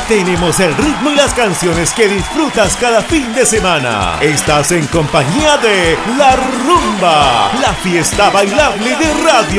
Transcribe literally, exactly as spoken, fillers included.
Tenemos el ritmo y las canciones que disfrutas cada fin de semana. Estás en compañía de La Rumba, la fiesta bailable de Radio